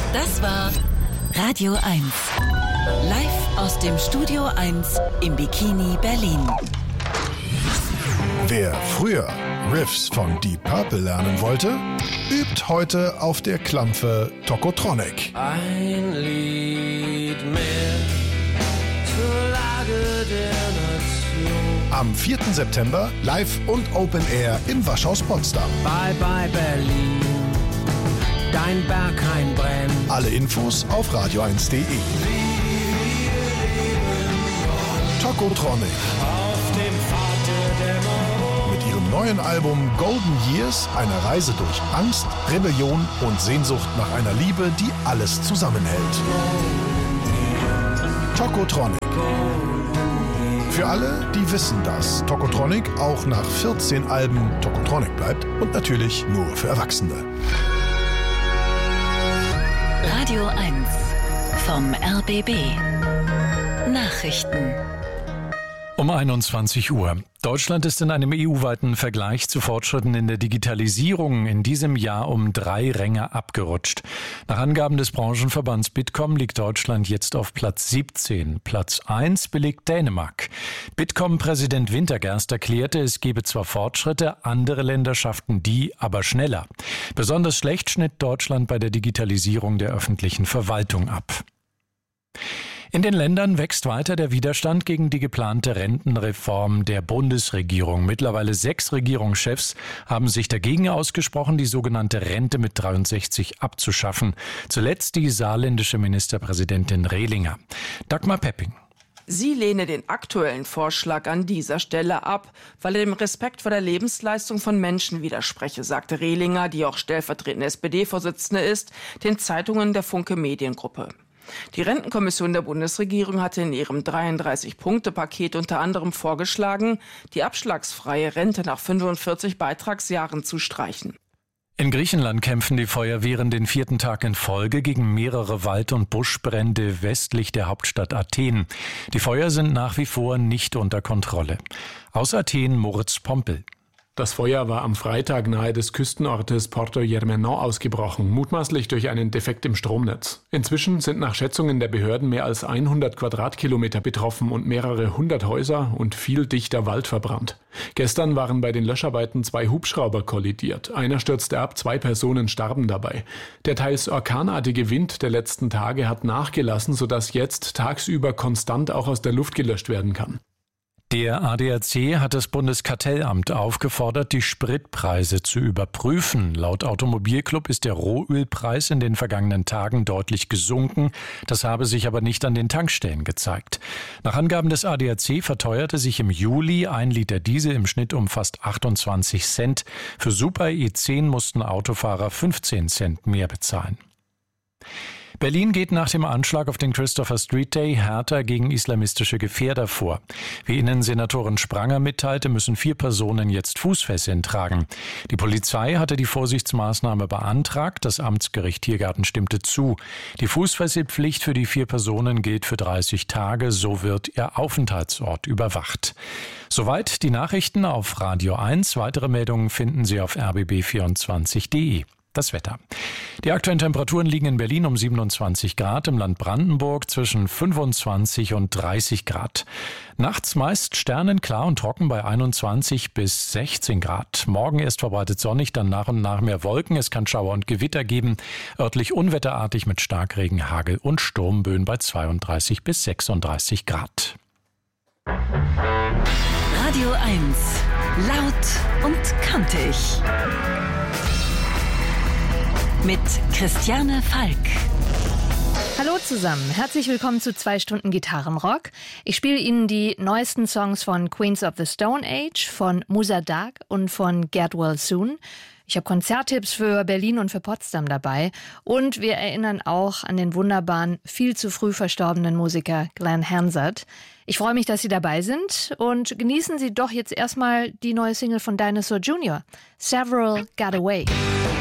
Das war Radio 1. Live aus dem Studio 1 im Bikini Berlin. Wer früher Riffs von Deep Purple lernen wollte, übt heute auf der Klampfe Tokotronic. Ein Lied mehr zur Lage der Nation. Am 4. September live und Open Air im Waschhaus Potsdam. Bye bye Berlin, dein Berghain brennt. Alle Infos auf radio1.de. Tokotronic. Auf dem Pfad der Dämmerung. Mit ihrem neuen Album Golden Years eine Reise durch Angst, Rebellion und Sehnsucht nach einer Liebe, die alles zusammenhält. Tokotronic. Für alle, die wissen, dass Tokotronic auch nach 14 Alben Tokotronic bleibt und natürlich nur für Erwachsene. Radio 1 vom RBB. Nachrichten. Um 21 Uhr. Deutschland ist in einem EU-weiten Vergleich zu Fortschritten in der Digitalisierung in diesem Jahr um 3 Ränge abgerutscht. Nach Angaben des Branchenverbands Bitkom liegt Deutschland jetzt auf Platz 17. Platz 1 belegt Dänemark. Bitkom-Präsident Wintergerst erklärte, es gebe zwar Fortschritte, andere Länder schafften die aber schneller. Besonders schlecht schnitt Deutschland bei der Digitalisierung der öffentlichen Verwaltung ab. In den Ländern wächst weiter der Widerstand gegen die geplante Rentenreform der Bundesregierung. Mittlerweile 6 Regierungschefs haben sich dagegen ausgesprochen, die sogenannte Rente mit 63 abzuschaffen. Zuletzt die saarländische Ministerpräsidentin Rehlinger. Dagmar Pepping. Sie lehne den aktuellen Vorschlag an dieser Stelle ab, weil er dem Respekt vor der Lebensleistung von Menschen widerspreche, sagte Rehlinger, die auch stellvertretende SPD-Vorsitzende ist, den Zeitungen der Funke Mediengruppe. Die Rentenkommission der Bundesregierung hatte in ihrem 33-Punkte-Paket unter anderem vorgeschlagen, die abschlagsfreie Rente nach 45 Beitragsjahren zu streichen. In Griechenland kämpfen die Feuerwehren den 4. Tag in Folge gegen mehrere Wald- und Buschbrände westlich der Hauptstadt Athen. Die Feuer sind nach wie vor nicht unter Kontrolle. Aus Athen Moritz Pompel. Das Feuer war am Freitag nahe des Küstenortes Porto Germano ausgebrochen, mutmaßlich durch einen Defekt im Stromnetz. Inzwischen sind nach Schätzungen der Behörden mehr als 100 Quadratkilometer betroffen und mehrere hundert Häuser und viel dichter Wald verbrannt. Gestern waren bei den Löscharbeiten 2 Hubschrauber kollidiert. Einer stürzte ab, 2 Personen starben dabei. Der teils orkanartige Wind der letzten Tage hat nachgelassen, sodass jetzt tagsüber konstant auch aus der Luft gelöscht werden kann. Der ADAC hat das Bundeskartellamt aufgefordert, die Spritpreise zu überprüfen. Laut Automobilclub ist der Rohölpreis in den vergangenen Tagen deutlich gesunken. Das habe sich aber nicht an den Tankstellen gezeigt. Nach Angaben des ADAC verteuerte sich im Juli 1 Liter Diesel im Schnitt um fast 28 Cent. Für Super E10 mussten Autofahrer 15 Cent mehr bezahlen. Berlin geht nach dem Anschlag auf den Christopher Street Day härter gegen islamistische Gefährder vor. Wie Innensenatorin Spranger mitteilte, müssen 4 Personen jetzt Fußfesseln tragen. Die Polizei hatte die Vorsichtsmaßnahme beantragt, das Amtsgericht Tiergarten stimmte zu. Die Fußfesselpflicht für die 4 Personen gilt für 30 Tage, so wird ihr Aufenthaltsort überwacht. Soweit die Nachrichten auf Radio 1. Weitere Meldungen finden Sie auf rbb24.de. Das Wetter. Die aktuellen Temperaturen liegen in Berlin um 27 Grad, im Land Brandenburg zwischen 25 und 30 Grad. Nachts meist sternenklar und trocken bei 21 bis 16 Grad. Morgen erst verbreitet sonnig, dann nach und nach mehr Wolken. Es kann Schauer und Gewitter geben, örtlich unwetterartig mit Starkregen, Hagel und Sturmböen bei 32 bis 36 Grad. Radio 1. Laut und kantig. Mit Christiane Falk. Hallo zusammen, herzlich willkommen zu 2 Stunden Gitarrenrock. Ich spiele Ihnen die neuesten Songs von Queens of the Stone Age, von Musa Dagh und von Get Well Soon. Ich habe Konzerttipps für Berlin und für Potsdam dabei. Und wir erinnern auch an den wunderbaren, viel zu früh verstorbenen Musiker Glenn Hansard. Ich freue mich, dass Sie dabei sind und genießen Sie doch jetzt erstmal die neue Single von Dinosaur Jr., Several Got Away.